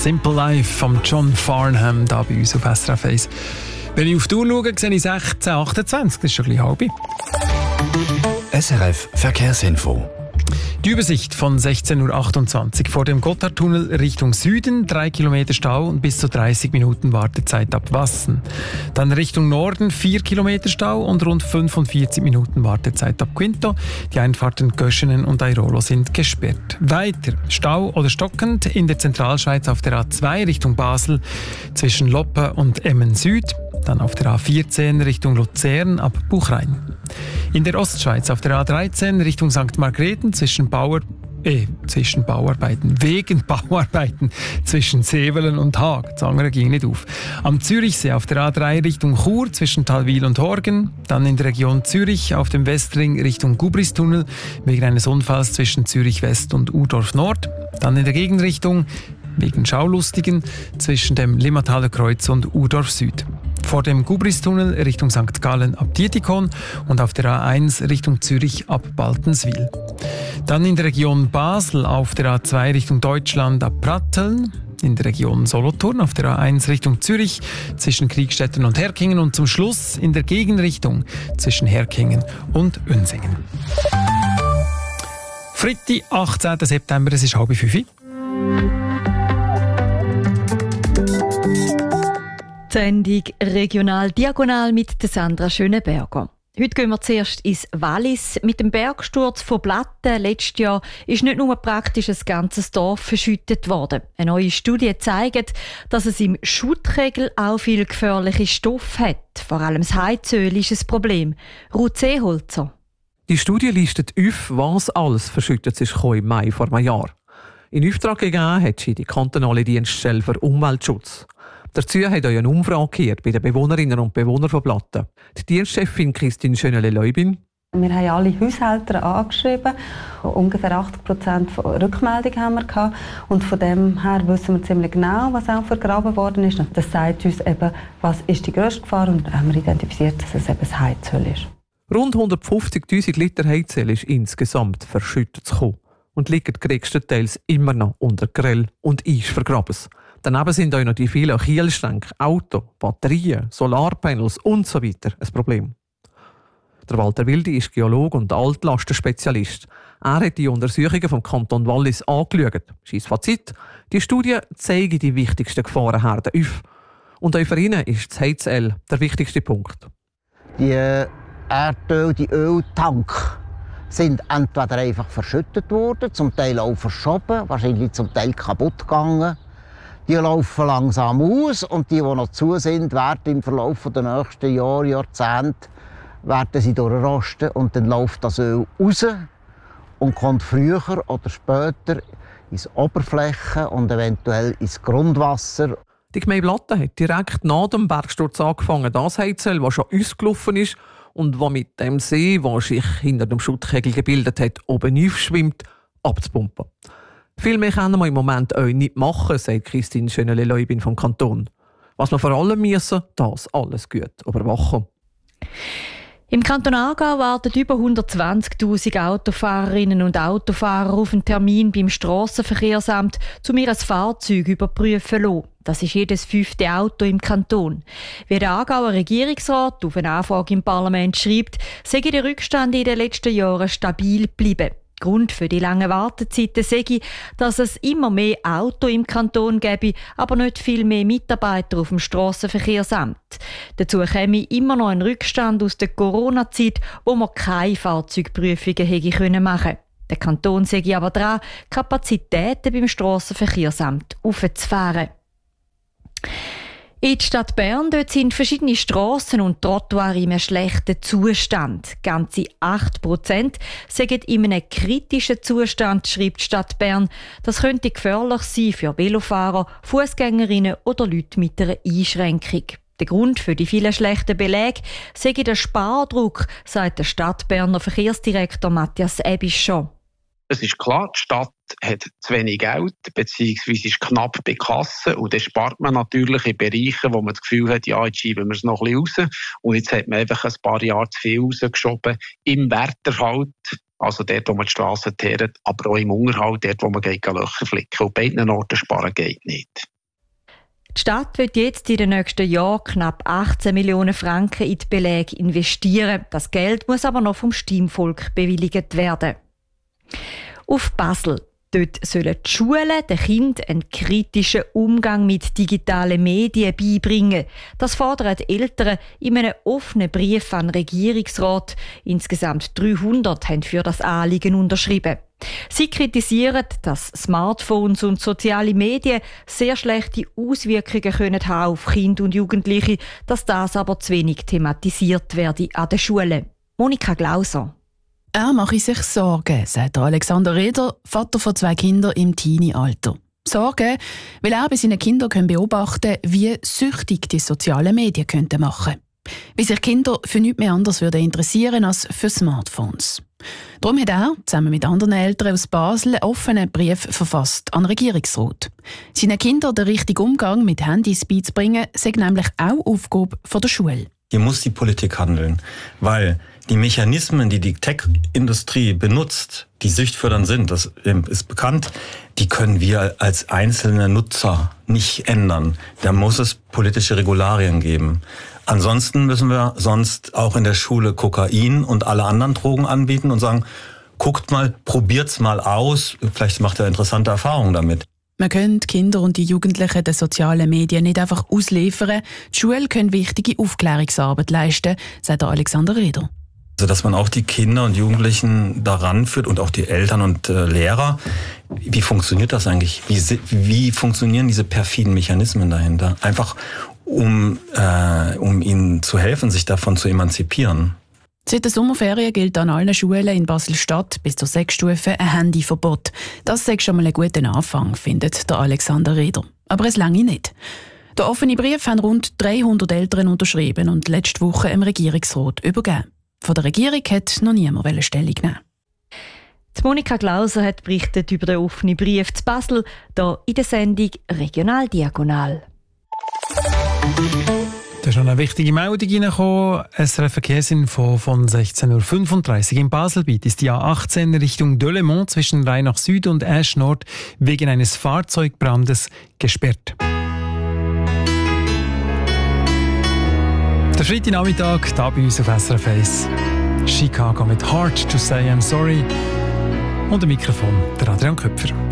Simple Life von John Farnham da bei uns auf SRF 1. Wenn ich auf die Uhr schaue, sehe ich 16:28. Das ist schon ein bisschen halb. SRF Verkehrsinfo. Die Übersicht von 16:28 Uhr. Vor dem Gotthardtunnel Richtung Süden 3 Kilometer Stau und bis zu 30 Minuten Wartezeit ab Wassen. Dann Richtung Norden 4 Kilometer Stau und rund 45 Minuten Wartezeit ab Quinto. Die Einfahrten Göschenen und Airolo sind gesperrt. Weiter Stau oder stockend in der Zentralschweiz auf der A2 Richtung Basel zwischen Loppe und Emmen Süd. Dann auf der A14 Richtung Luzern ab Buchrein. In der Ostschweiz auf der A13 Richtung St. Margrethen wegen Bauarbeiten zwischen Sevelen und Haag. Das andere ging nicht auf. Am Zürichsee auf der A3 Richtung Chur zwischen Talwil und Horgen. Dann in der Region Zürich auf dem Westring Richtung Gubristunnel wegen eines Unfalls zwischen Zürich West und Urdorf Nord. Dann in der Gegenrichtung wegen Schaulustigen zwischen dem Limmataler Kreuz und Urdorf Süd. Vor dem Gubristunnel Richtung St. Gallen ab Dietikon und auf der A1 Richtung Zürich ab Baltenswil. Dann in der Region Basel auf der A2 Richtung Deutschland ab Pratteln. In der Region Solothurn auf der A1 Richtung Zürich zwischen Kriegstetten und Herkingen und zum Schluss in der Gegenrichtung zwischen Herkingen und Unsingen. Freitag, 18. September, es ist 4:30. Die Sendung «Regional Diagonal» mit Sandra Schöneberger. Heute gehen wir zuerst ins Wallis. Mit dem Bergsturz von Platten letztes Jahr ist nicht nur praktisch ein ganzes Dorf verschüttet worden. Eine neue Studie zeigt, dass es im Schuttkegel auch viel gefährliche Stoffe hat. Vor allem das Heizöl ist ein Problem. Ruth Seeholzer. Die Studie listet auf, was alles verschüttet ist im Mai vor einem Jahr. In Auftrag gegeben hat sie die kantonale Dienststelle für Umweltschutz. Dazu hat eine Umfrage bei den Bewohnerinnen und Bewohnern von Platten. Die Dienstchefin Christine Schönele-Leubin. Wir haben alle Haushalter angeschrieben. Ungefähr 80% Rückmeldung haben wir gehabt. Und von dem her wissen wir ziemlich genau, was auch vergraben worden ist. Und das sagt uns eben, was ist die grösste Gefahr. Und dann haben wir identifiziert, dass es eben das Heizöl ist. Rund 150'000 Liter Heizöl ist insgesamt verschüttet zu kommen. Und liegen größtenteils immer noch unter Grill und Eis vergraben. Daneben sind auch noch die vielen Kielschränke, Auto, Batterien, Solarpanels und so weiter ein Problem. Der Walter Wildi ist Geologe und Altlastenspezialist. Er hat die Untersuchungen vom Kanton Wallis angeschaut. Sein Fazit: Die Studie zeigt die wichtigsten Gefahrenherden auf. Und auch für ihn ist das Heizöl der wichtigste Punkt. Die Erdöl, die Öltanks sind entweder einfach verschüttet worden, zum Teil auch verschoben, wahrscheinlich zum Teil kaputt gegangen. Die laufen langsam aus und die noch zu sind, werden im Verlauf der nächsten Jahre, Jahrzehnte, werden sie durchrosten und dann läuft das Öl raus und kommt früher oder später ins Oberfläche und eventuell ins Grundwasser. Die Gemeinde Platten hat direkt nach dem Bergsturz angefangen, das Heizöl, das schon ausgelaufen ist und das mit dem See, der sich hinter dem Schuttkegel gebildet hat, oben aufschwimmt, abzupumpen. Viel mehr können wir im Moment auch nicht machen, sagt Christine Schönele-Leubin vom Kanton. Was wir vor allem müssen, das alles gut überwachen. Im Kanton Aargau warten über 120'000 Autofahrerinnen und Autofahrer auf einen Termin beim Strassenverkehrsamt, um ihr Fahrzeug überprüfen zu lassen. Das ist jedes 5. Auto im Kanton. Wie der Aargauer Regierungsrat auf eine Anfrage im Parlament schreibt, sei der Rückstand in den letzten Jahren stabil geblieben. Grund für die langen Wartezeiten sei, dass es immer mehr Auto im Kanton gäbe, aber nicht viel mehr Mitarbeiter auf dem Strassenverkehrsamt. Dazu käme immer noch ein Rückstand aus der Corona-Zeit, wo man keine Fahrzeugprüfungen hätte machen können. Der Kanton sei aber dran, Kapazitäten beim Strassenverkehrsamt aufzufahren. In der Stadt Bern dort sind verschiedene Strassen und Trottoirs in einem schlechten Zustand. Ganze 8% sagen in einem kritischen Zustand, schreibt die Stadt Bern. Das könnte gefährlich sein für Velofahrer, Fußgängerinnen oder Leute mit einer Einschränkung. Der Grund für die vielen schlechten Belege sei der Spardruck, sagt der Stadtberner Verkehrsdirektor Matthias Ebischer. Es ist klar, die Stadt hat zu wenig Geld, beziehungsweise ist knapp bei Kasse. Und dann spart man natürlich in Bereichen, wo man das Gefühl hat, ja, jetzt schieben wir es noch ein bisschen raus. Und jetzt hat man einfach ein paar Jahre zu viel rausgeschoben. Im Werterhalt Also dort, wo man die Strassen teert, aber auch im Unterhalt, dort, wo man Löcher flicken. Und beiden Orten sparen geht nicht. Die Stadt wird jetzt in den nächsten Jahren knapp 18 Millionen Franken in die Beläge investieren. Das Geld muss aber noch vom Stimmvolk bewilligt werden. Auf Basel. Dort sollen die Schulen den Kindern einen kritischen Umgang mit digitalen Medien beibringen. Das fordern die Eltern in einem offenen Brief an den Regierungsrat. Insgesamt 300 haben für das Anliegen unterschrieben. Sie kritisieren, dass Smartphones und soziale Medien sehr schlechte Auswirkungen können haben auf Kinder und Jugendliche, dass das aber zu wenig thematisiert werde an den Schulen. Monika Glauser. Er mache sich Sorgen, sagt Alexander Reder, Vater von 2 Kindern im Teenie-Alter. Sorgen, weil er bei seinen Kindern beobachten kann, wie süchtig die sozialen Medien machen könnten. Wie sich Kinder für nichts mehr anderes interessieren als für Smartphones. Darum hat er, zusammen mit anderen Eltern aus Basel, einen offenen Brief verfasst an den Regierungsrat. Seinen Kindern den richtigen Umgang mit Handys beizubringen, sei nämlich auch Aufgabe der Schule. Hier muss die Politik handeln, weil die Mechanismen, die die Tech-Industrie benutzt, die süchtfördernd sind, das ist bekannt, die können wir als einzelne Nutzer nicht ändern. Da muss es politische Regularien geben. Ansonsten müssen wir sonst auch in der Schule Kokain und alle anderen Drogen anbieten und sagen, guckt mal, probiert's mal aus, vielleicht macht ihr interessante Erfahrungen damit. Man kann die Kinder und die Jugendlichen den sozialen Medien nicht einfach ausliefern. Die Schule können wichtige Aufklärungsarbeit leisten, sagt Alexander Reder. Also, dass man auch die Kinder und Jugendlichen daran führt und auch die Eltern und Lehrer. Wie funktioniert das eigentlich? Wie funktionieren diese perfiden Mechanismen dahinter? Einfach um ihnen zu helfen, sich davon zu emanzipieren. Seit der Sommerferien gilt an allen Schulen in Basel-Stadt bis zur 6. Stufe ein Handyverbot. Das ist schon mal ein guter Anfang, findet der Alexander Reder. Aber es lange nicht. Den offenen Brief haben rund 300 Eltern unterschrieben und letzte Woche im Regierungsrat übergeben. Von der Regierung hat noch niemand Stellung nehmen. Die Monika Glauser hat berichtet über den offenen Brief zu Basel, hier in der Sendung Regional Diagonal. Da ist noch eine wichtige Meldung reingekommen. SRF Verkehrsinfo von 16.35 Uhr. In Baselbiet ist die A18 Richtung Delemont zwischen Rheinach Süd und Asch Nord wegen eines Fahrzeugbrandes gesperrt. Der Freitagnachmittag, hier bei uns auf SRF 1. Chicago mit Hard to Say I'm Sorry. Und am Mikrofon der Adrian Köpfer.